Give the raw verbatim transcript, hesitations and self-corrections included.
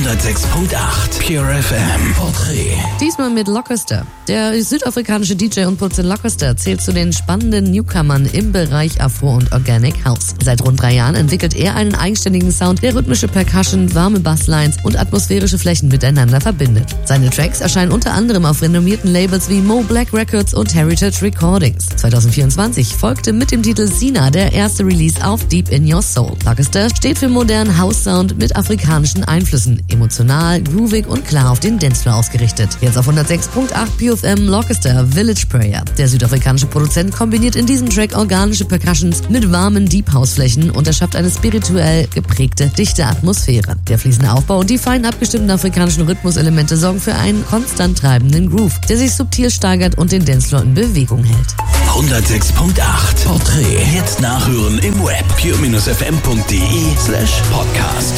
hundertsechs Komma acht Pure F M Porträt. Diesmal mit Locuster. Der südafrikanische D J und Produzent Locuster zählt zu den spannenden Newcomern im Bereich Afro und Organic House. Seit rund drei Jahren entwickelt er einen eigenständigen Sound, der rhythmische Percussion, warme Basslines und atmosphärische Flächen miteinander verbindet. Seine Tracks erscheinen unter anderem auf renommierten Labels wie Mo Black Records und Heritage Recordings. zwanzig vierundzwanzig folgte mit dem Titel Sina der erste Release auf Deep in Your Soul. Locuster steht für modernen House-Sound mit afrikanischen Einflüssen, emotional, groovig und klar auf den Dancefloor ausgerichtet. Jetzt auf hundertsechs Komma acht P F M Locuster Village Prayer. Der südafrikanische Produzent kombiniert in diesem Track organische Percussions mit warmen Deep House Flächen und erschafft eine spirituell geprägte, dichte Atmosphäre. Der fließende Aufbau und die fein abgestimmten afrikanischen Rhythmuselemente sorgen für einen konstant treibenden Groove, der sich subtil steigert und den Dancefloor in Bewegung hält. hundertsechs Komma acht Porträt. Jetzt nachhören im Web pure F M punkt de slash podcast.